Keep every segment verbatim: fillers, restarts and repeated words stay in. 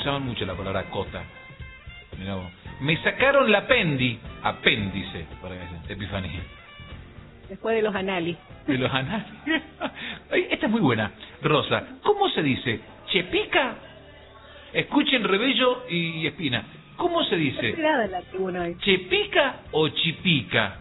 usaban mucho la palabra cota. Mirá vos. Me sacaron la apendi, apéndice, para que Epifanía. Después de los análisis. De los análisis. Esta es muy buena. Rosa, ¿cómo se dice? ¿Chepica? Escuchen Rebello y Espina. ¿Cómo se dice? ¿Chepica o chipica?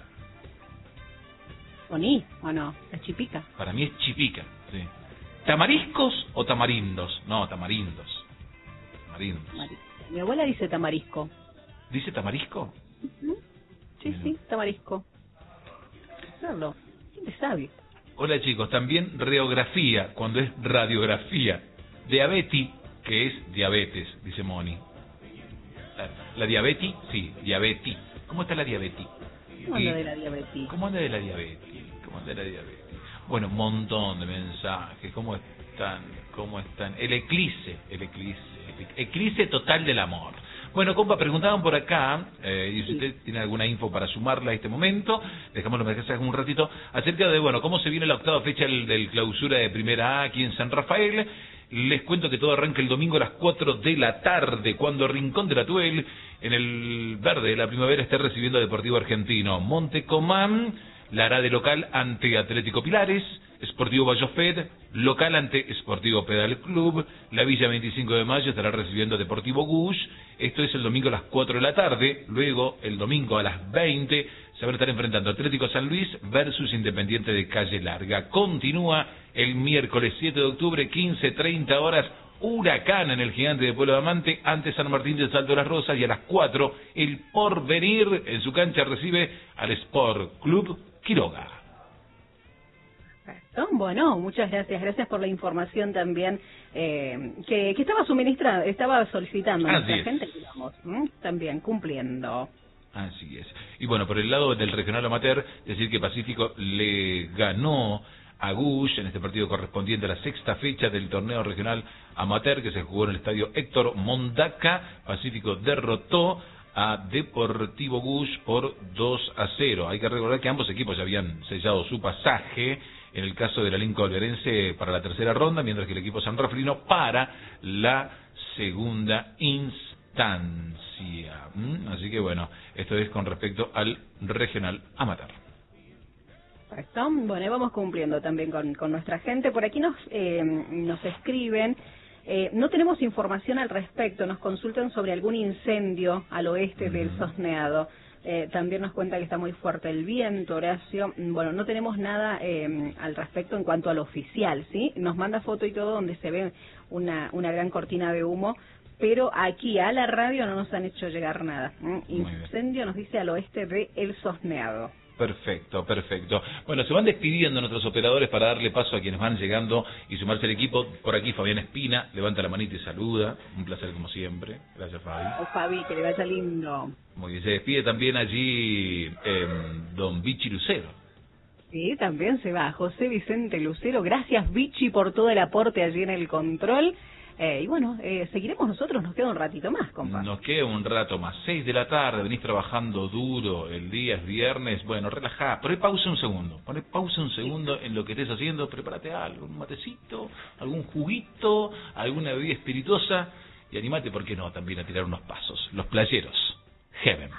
¿Con I o no? ¿Es chipica? Para mí es chipica, sí. ¿Tamariscos o tamarindos? No, tamarindos. Tamarindos. Mi abuela dice tamarisco. ¿Dice tamarisco? ¿Mm? Sí, Bien. sí, tamarisco. Claro, siempre sabe. Hola chicos, también radiografía, cuando es radiografía. Diabetes, que es diabetes, dice Moni. La diabetes, sí, diabetes. ¿Cómo está la diabetes? ¿Cómo anda de la diabetes? ¿Cómo anda de la diabetes? ¿Cómo anda de la diabetes? Bueno, un montón de mensajes. ¿Cómo están? ¿Cómo están? El eclipse, el eclipse, el eclipse total del amor. Bueno, compa, preguntaban por acá, eh, y si usted tiene alguna info para sumarla a este momento, dejamos los mensajes un ratito, acerca de, bueno, cómo se viene la octava fecha del, del clausura de Primera A aquí en San Rafael. Les cuento que todo arranca el domingo a las cuatro de la tarde, cuando Rincón de la Tuel, en el verde de la primavera, esté recibiendo a Deportivo Argentino. Montecomán la hará de local ante Atlético Pilares, Sportivo Vallofed, local ante Sportivo Pedal Club. La Villa veinticinco de mayo estará recibiendo a Deportivo Gush. Esto es el domingo a las cuatro de la tarde. Luego, el domingo a las veinte, se van a estar enfrentando Atlético San Luis versus Independiente de Calle Larga. Continúa el miércoles siete de octubre, quince treinta horas, Huracán en el Gigante de Pueblo de Amante ante San Martín del Salto de las Rosas, y a las cuatro el Porvenir en su cancha recibe al Sport Club Quiroga. Bueno, muchas gracias, gracias por la información también eh, que, que estaba suministrando, estaba solicitando a nuestra gente, digamos, ¿eh? También cumpliendo. Así es. Y bueno, por el lado del regional amateur, decir que Pacífico le ganó a Gush en este partido correspondiente a la sexta fecha del torneo regional amateur que se jugó en el estadio Héctor Mondaca. Pacífico derrotó a Deportivo Gush por dos a cero. Hay que recordar que ambos equipos ya habían sellado su pasaje, en el caso de la Lincoln Olverense para la tercera ronda, mientras que el equipo sanrafalino para la segunda instancia. ¿Mm? Así que bueno, esto es con respecto al regional amateur. Perfecto. Bueno, y vamos cumpliendo también con, con nuestra gente. Por aquí nos, eh, nos escriben. Eh, no tenemos información al respecto, nos consultan sobre algún incendio al oeste uh-huh. del Sosneado. Eh, también nos cuenta que está muy fuerte el viento, Horacio. Bueno, no tenemos nada eh, al respecto en cuanto al oficial, ¿sí? Nos manda foto y todo donde se ve una, una gran cortina de humo, pero aquí a la radio no nos han hecho llegar nada. ¿eh? Incendio nos dice al oeste de El Sosneado. Perfecto, perfecto. Bueno, se van despidiendo nuestros operadores para darle paso a quienes van llegando y sumarse al equipo. Por aquí Fabián Espina, levanta la manita y saluda. Un placer como siempre. Gracias, Fabi. Oh, Fabi, que le vaya lindo. Muy bien, se despide también allí eh, don Vichy Lucero. Sí, también se va José Vicente Lucero. Gracias, Vichy, por todo el aporte allí en el control. Eh, y bueno, eh, seguiremos nosotros, nos queda un ratito más, compa. Nos queda un rato más, seis de la tarde, venís trabajando duro, el día es viernes, bueno, relajá, poné pausa un segundo, poné pausa un segundo en lo que estés haciendo, prepárate algo, un matecito, algún juguito, alguna bebida espirituosa, y animate, ¿por qué no?, también a tirar unos pasos, los playeros, Heaven.